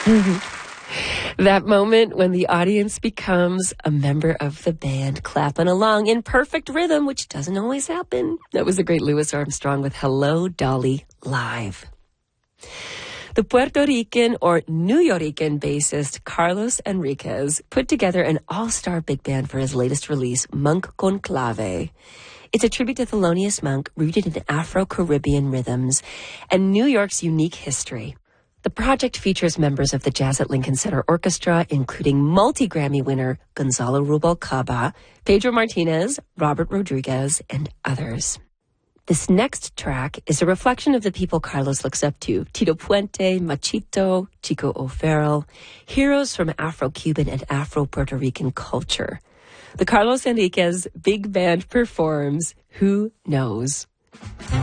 That moment when the audience becomes a member of the band clapping along in perfect rhythm, which doesn't always happen. That was the great Louis Armstrong with Hello, Dolly Live. The Puerto Rican or Nuyorican bassist Carlos Enriquez put together an all-star big band for his latest release, Monk con Clave. It's a tribute to Thelonious Monk rooted in Afro-Caribbean rhythms and New York's unique history. The project features members of the Jazz at Lincoln Center Orchestra, including multi-Grammy winner Gonzalo Rubalcaba, Pedro Martinez, Robert Rodriguez, and others. This next track is a reflection of the people Carlos looks up to: Tito Puente, Machito, Chico O'Farrell, heroes from Afro-Cuban and Afro-Puerto Rican culture. The Carlos Enriquez Big Band performs Who Knows?